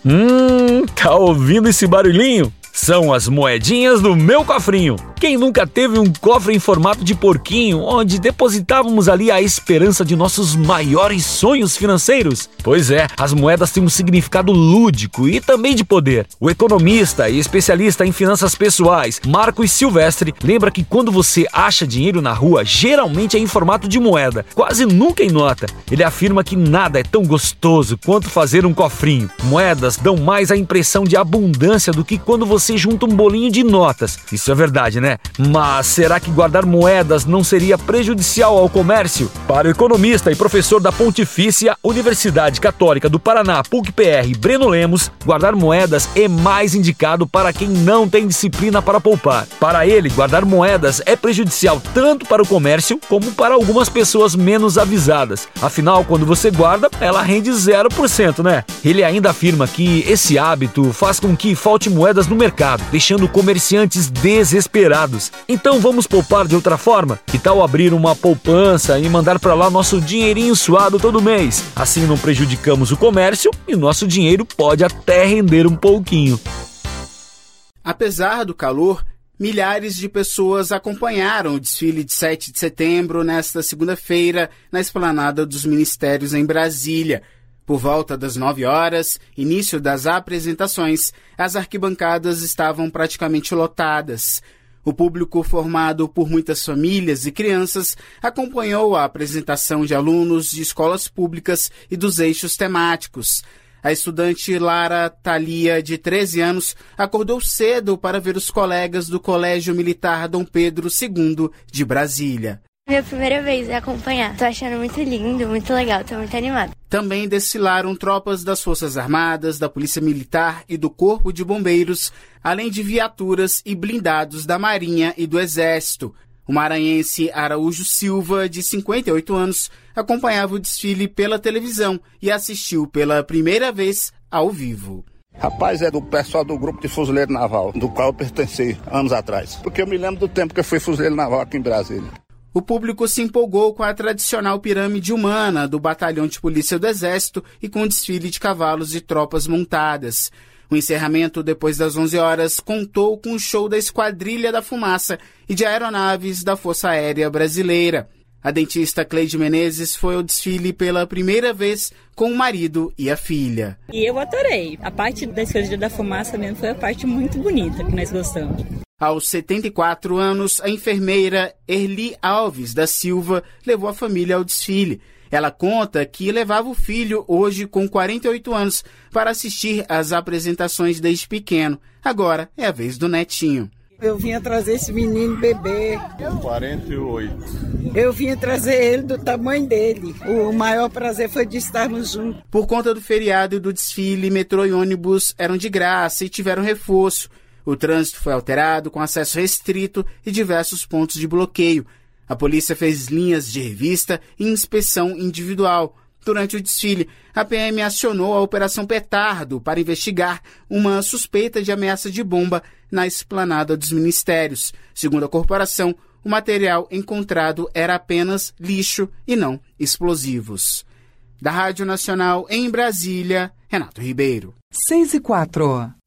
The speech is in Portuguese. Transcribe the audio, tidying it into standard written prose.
Tá ouvindo esse barulhinho? São as moedinhas do meu cofrinho. Quem nunca teve um cofre em formato de porquinho, onde depositávamos ali a esperança de nossos maiores sonhos financeiros? Pois é, as moedas têm um significado lúdico e também de poder. O economista e especialista em finanças pessoais, Marcos Silvestre, lembra que quando você acha dinheiro na rua, geralmente é em formato de moeda, quase nunca em nota. Ele afirma que nada é tão gostoso quanto fazer um cofrinho. Moedas dão mais a impressão de abundância do que quando você junta um bolinho de notas. Isso é verdade, né? Mas será que guardar moedas não seria prejudicial ao comércio? Para o economista e professor da Pontifícia Universidade Católica do Paraná, PUC-PR, Breno Lemos, guardar moedas é mais indicado para quem não tem disciplina para poupar. Para ele, guardar moedas é prejudicial tanto para o comércio como para algumas pessoas menos avisadas. Afinal, quando você guarda, ela rende 0%, né? Ele ainda afirma que esse hábito faz com que falte moedas no mercado, deixando comerciantes desesperados. Então vamos poupar de outra forma? Que tal abrir uma poupança e mandar para lá nosso dinheirinho suado todo mês? Assim não prejudicamos o comércio e nosso dinheiro pode até render um pouquinho. Apesar do calor, milhares de pessoas acompanharam o desfile de 7 de setembro nesta segunda-feira na Esplanada dos Ministérios em Brasília. Por volta das 9 horas, início das apresentações, as arquibancadas estavam praticamente lotadas. O público, formado por muitas famílias e crianças, acompanhou a apresentação de alunos de escolas públicas e dos eixos temáticos. A estudante Lara Thalia, de 13 anos, acordou cedo para ver os colegas do Colégio Militar Dom Pedro II de Brasília. Minha primeira vez é acompanhar. Tô achando muito lindo, muito legal, tô muito animada. Também desfilaram tropas das Forças Armadas, da Polícia Militar e do Corpo de Bombeiros, além de viaturas e blindados da Marinha e do Exército. O maranhense Araújo Silva, de 58 anos, acompanhava o desfile pela televisão e assistiu pela primeira vez ao vivo. Rapaz, é do pessoal do grupo de fuzileiro naval, do qual eu pertenci anos atrás. Porque eu me lembro do tempo que eu fui fuzileiro naval aqui em Brasília. O público se empolgou com a tradicional pirâmide humana do Batalhão de Polícia do Exército e com o desfile de cavalos e tropas montadas. O encerramento, depois das 11 horas, contou com o show da Esquadrilha da Fumaça e de aeronaves da Força Aérea Brasileira. A dentista Cleide Menezes foi ao desfile pela primeira vez com o marido e a filha. E eu adorei. A parte da Esquadrilha da Fumaça mesmo foi a parte muito bonita que nós gostamos. Aos 74 anos, a enfermeira Erli Alves da Silva levou a família ao desfile. Ela conta que levava o filho, hoje com 48 anos, para assistir às apresentações desde pequeno. Agora é a vez do netinho. Eu vinha trazer esse menino bebê. 48. Eu vinha trazer ele do tamanho dele. O maior prazer foi de estarmos juntos. Por conta do feriado e do desfile, metrô e ônibus eram de graça e tiveram reforço. O trânsito foi alterado, com acesso restrito e diversos pontos de bloqueio. A polícia fez linhas de revista e inspeção individual. Durante o desfile, a PM acionou a Operação Petardo para investigar uma suspeita de ameaça de bomba na Esplanada dos Ministérios. Segundo a corporação, o material encontrado era apenas lixo e não explosivos. Da Rádio Nacional em Brasília, Renato Ribeiro. 6:04.